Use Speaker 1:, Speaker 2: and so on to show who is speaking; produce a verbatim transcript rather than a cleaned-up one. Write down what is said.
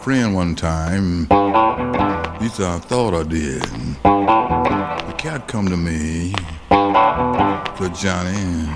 Speaker 1: friend one time. He said, I thought I did. The cat come to me, said, Johnny,